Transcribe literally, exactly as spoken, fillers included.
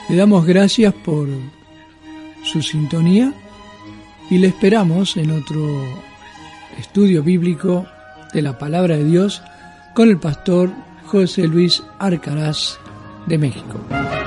Le damos gracias por su sintonía y le esperamos en otro estudio bíblico de la Palabra de Dios con el pastor José Luis Arcaraz de México.